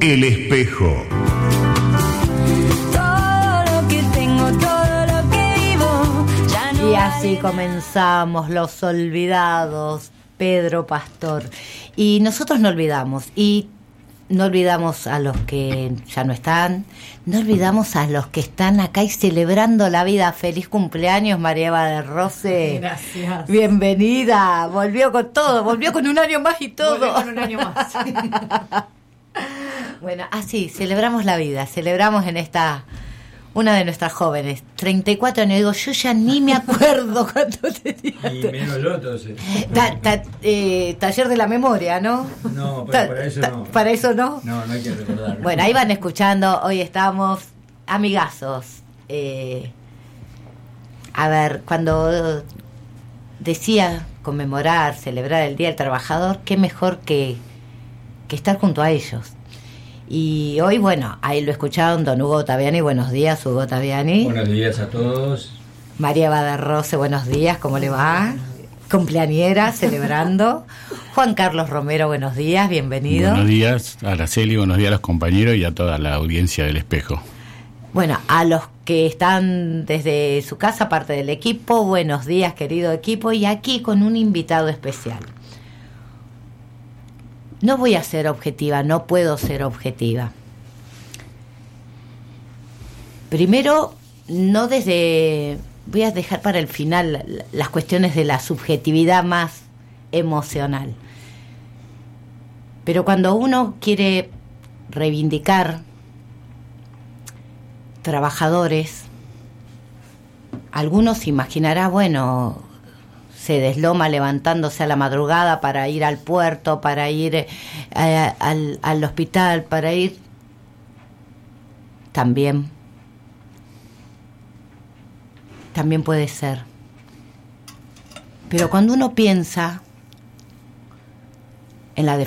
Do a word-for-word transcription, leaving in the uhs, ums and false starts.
El Espejo. Todo lo que tengo, todo lo que vivo, ya no Y así vale comenzamos Los Olvidados, Pedro Pastor. Y nosotros no olvidamos, y no olvidamos a los que ya no están, no olvidamos a los que están acá y celebrando la vida. Feliz cumpleaños, María Eva de Rose. Gracias. Bienvenida, volvió con todo, volvió con un año más y todo. Volvió con un año más. Bueno, así, celebramos la vida, celebramos en esta, una de nuestras jóvenes, treinta y cuatro años, digo, yo ya ni me acuerdo cuánto tenía. Y menos yo, entonces. Ta- ta- eh, taller de la memoria, ¿no? No, pero Ta- para eso ta- no. Para eso no. No, no hay que recordar. Bueno, ahí van escuchando, hoy estamos amigazos. Eh, a ver, cuando decía conmemorar, celebrar el Día del Trabajador, qué mejor que, que estar junto a ellos. Y hoy, bueno, ahí lo escucharon don Hugo Ottaviani. Buenos días, Hugo Ottaviani. Buenos días a todos. María Eva de Rose, buenos días, ¿cómo le va? Cumpleañera, celebrando. Juan Carlos Romero, buenos días, bienvenido. Buenos días, Araceli, buenos días a los compañeros y a toda la audiencia del Espejo. Bueno, a los que están desde su casa, parte del equipo, buenos días, querido equipo, y aquí con un invitado especial. No voy a ser objetiva, no puedo ser objetiva. Primero, no desde... Voy a dejar para el final las cuestiones de la subjetividad más emocional. Pero cuando uno quiere reivindicar trabajadores, algunos se imaginará, bueno, se desloma levantándose a la madrugada para ir al puerto, para ir eh, al, al hospital, para ir también. También puede ser. Pero cuando uno piensa en la